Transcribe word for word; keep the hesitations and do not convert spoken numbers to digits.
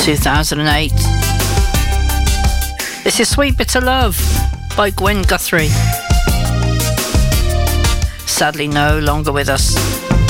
two thousand eight. This is Sweet Bitter Love by Gwen Guthrie. Sadly no longer with us.